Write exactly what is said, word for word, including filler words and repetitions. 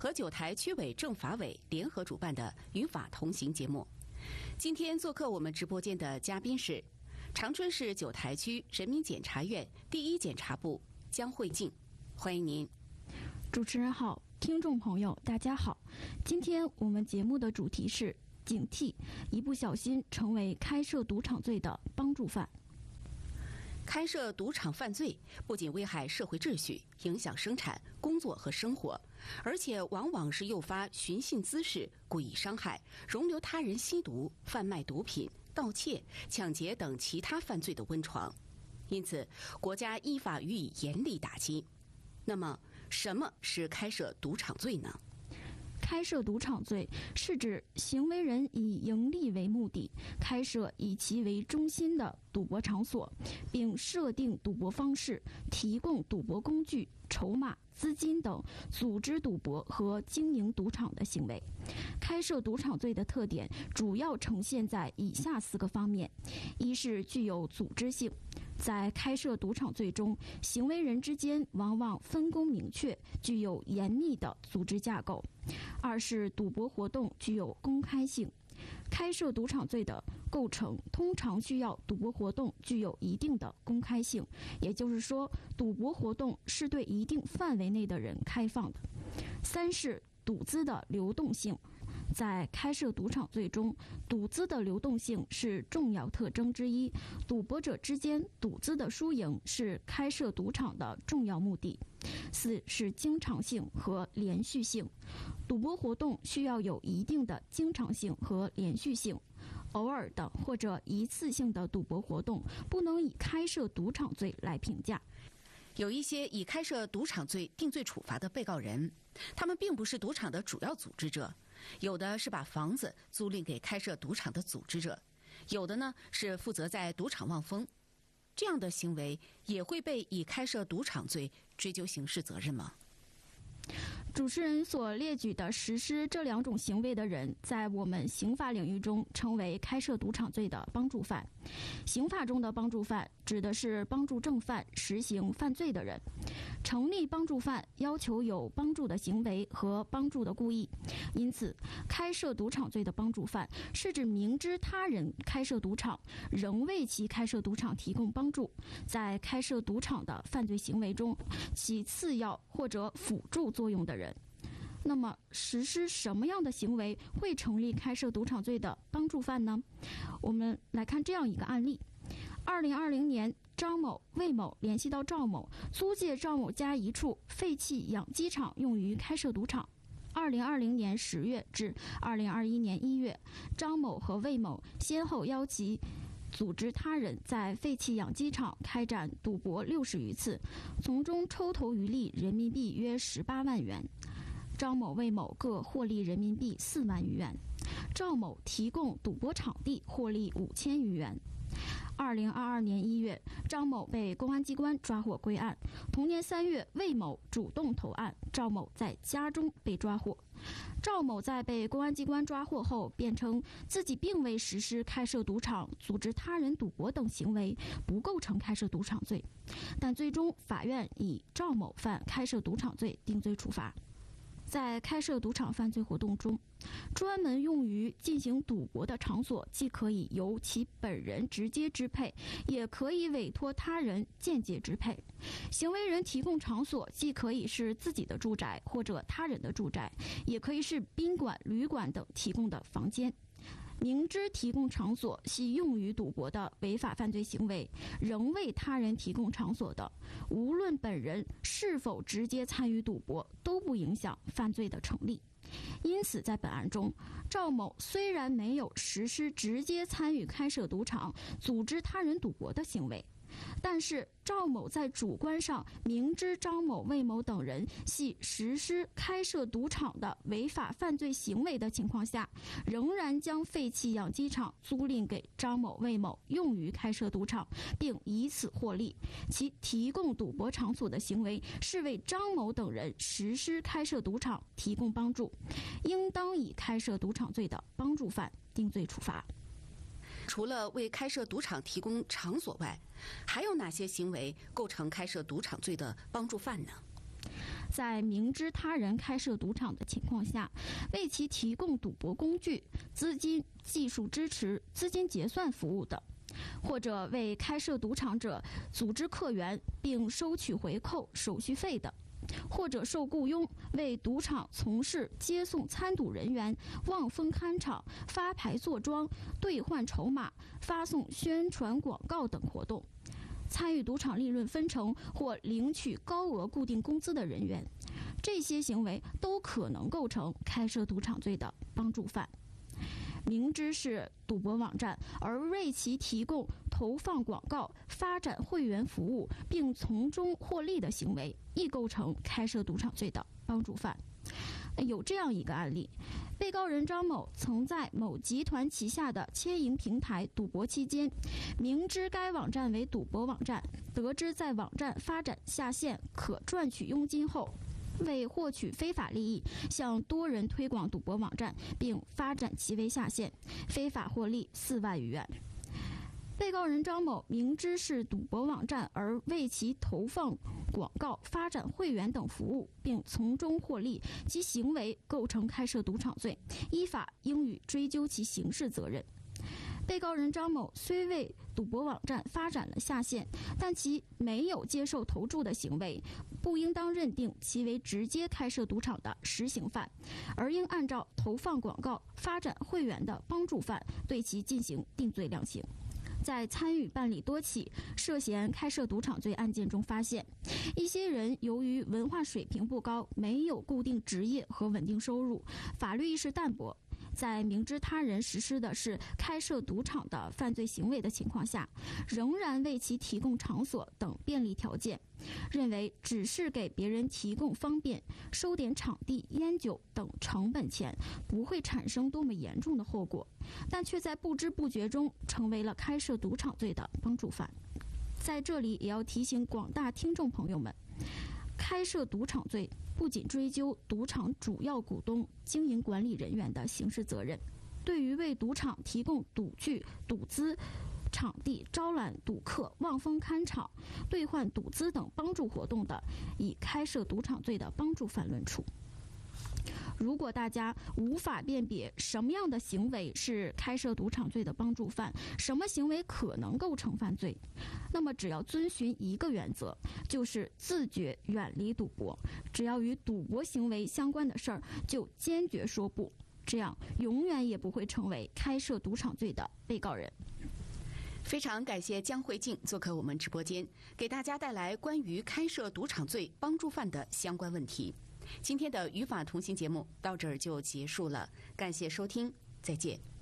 和九台区委政法委联合主办的《与法同行》节目。今天做客我们直播间的嘉宾是长春市九台区人民检察院第一检察部江慧静，欢迎您。 主持人好，听众朋友大家好。今天我们节目的主题是警惕一不小心成为开设赌场罪的帮助犯。 开设赌场犯罪不仅危害社会秩序，影响生产、工作和生活，而且往往是诱发寻衅滋事、故意伤害、容留他人吸毒、贩卖毒品、盗窃、抢劫等其他犯罪的温床。因此，国家依法予以严厉打击。那么，什么是开设赌场罪呢？ 开设赌场罪是指行为人以盈利为目的，开设以其为中心的赌博场所，并设定赌博方式，提供赌博工具、筹码、资金等，组织赌博和经营赌场的行为。开设赌场罪的特点主要呈现在以下四个方面：一是具有组织性，在开设赌场罪中，行为人之间往往分工明确，具有严密的组织架构；二是赌博活动具有公开性。开设赌场罪的构成通常需要赌博活动具有一定的公开性，也就是说，赌博活动是对一定范围内的人开放的。三是赌资的流动性。在开设赌场罪中，赌资的流动性是重要特征之一，赌博者之间赌资的输赢是开设赌场的重要目的。四是经常性和连续性，赌博活动需要有一定的经常性和连续性，偶尔的或者一次性的赌博活动不能以开设赌场罪来评价。 有一些以开设赌场罪定罪处罚的被告人，他们并不是赌场的主要组织者，有的是把房子租赁给开设赌场的组织者，有的呢是负责在赌场望风。这样的行为也会被以开设赌场罪追究刑事责任吗？ 主持人所列举的实施这两种行为的人，在我们刑法领域中称为开设赌场罪的帮助犯。刑法中的帮助犯指的是帮助正犯实行犯罪的人。成立帮助犯要求有帮助的行为和帮助的故意，因此开设赌场罪的帮助犯是指明知他人开设赌场，仍为其开设赌场提供帮助，在开设赌场的犯罪行为中起次要或者辅助作用的人。那么实施什么样的行为会成立开设赌场罪的帮助犯呢？我们来看这样一个案例。二零二零年，张某、魏某联系到赵某，租借赵某家一处废弃养鸡场用于开设赌场。二零二零年十月至二零二一年一月，张某和魏某先后邀其组织他人在废弃养鸡场开展赌博六十余次，从中抽头渔利人民币约十八万元。张某、魏某各获利人民币四万余元，赵某提供赌博场地获利五千余元。二零二二年一月，张某被公安机关抓获归案。同年三月，魏某主动投案，赵某在家中被抓获。赵某在被公安机关抓获后，辩称自己并未实施开设赌场、组织他人赌博等行为，不构成开设赌场罪。但最终法院以赵某犯开设赌场罪定罪处罚。在开设赌场犯罪活动中，专门用于进行赌博的场所既可以由其本人直接支配，也可以委托他人间接支配。行为人提供场所既可以是自己的住宅或者他人的住宅，也可以是宾馆、旅馆等提供的房间。明知提供场所系用于赌博的违法犯罪行为，仍为他人提供场所的，无论本人是否直接参与赌博，都不影响犯罪的成立。因此在本案中，赵某虽然没有实施直接参与开设赌场、组织他人赌博的行为，但是赵某在主观上明知张某、魏某等人系实施开设赌场的违法犯罪行为的情况下，仍然将废弃养鸡场租赁给张某、魏某用于开设赌场，并以此获利，其提供赌博场所的行为是为张某等人实施开设赌场提供帮助，应当以开设赌场罪的帮助犯定罪处罚。 除了为开设赌场提供场所外，还有哪些行为构成开设赌场罪的帮助犯呢？ 在明知他人开设赌场的情况下，为其提供赌博工具、资金、技术支持、资金结算服务等，或者为开设赌场者组织客源并收取回扣、手续费等，或者受雇佣为赌场从事接送参赌人员、望风看场、发牌坐庄、兑换筹码、发送宣传广告等活动，参与赌场利润分成或领取高额固定工资的人员，这些行为都可能构成开设赌场罪的帮助犯。明知是赌博网站而为其提供投放广告、发展会员服务并从中获利的行为，亦构成开设赌场罪的帮助犯。有这样一个案例，被告人张某曾在某集团旗下的千盈平台赌博期间，明知该网站为赌博网站，得知在网站发展下线可赚取佣金后，为获取非法利益，向多人推广赌博网站，并发展其为下线，非法获利四万余元。被告人张某明知是赌博网站而为其投放广告、发展会员等服务，并从中获利，其行为构成开设赌场罪，依法应予追究其刑事责任。被告人张某虽为赌博网站发展了下线，但其没有接受投注的行为，不应当认定其为直接开设赌场的实行犯，而应按照投放广告、发展会员的帮助犯对其进行定罪量刑。在参与办理多起涉嫌开设赌场罪案件中发现，一些人由于文化水平不高，没有固定职业和稳定收入，法律意识淡薄，在明知他人实施的是开设赌场的犯罪行为的情况下，仍然为其提供场所等便利条件，认为只是给别人提供方便，收点场地、烟酒等成本钱，不会产生多么严重的后果，但却在不知不觉中成为了开设赌场罪的帮助犯。在这里也要提醒广大听众朋友们，开设赌场罪不仅追究赌场主要股东、经营管理人员的刑事责任，对于为赌场提供赌具、赌资、场地、招揽赌客、望风看场、兑换赌资等帮助活动的，以开设赌场罪的帮助犯论处。如果大家无法辨别什么样的行为是开设赌场罪的帮助犯，什么行为可能构成犯罪，那么只要遵循一个原则，就是自觉远离赌博，只要与赌博行为相关的事儿，就坚决说不，这样永远也不会成为开设赌场罪的被告人。 非常感谢江慧静做客我们直播间，给大家带来关于开设赌场罪帮助犯的相关问题。今天的与法同行节目到这儿就结束了，感谢收听，再见。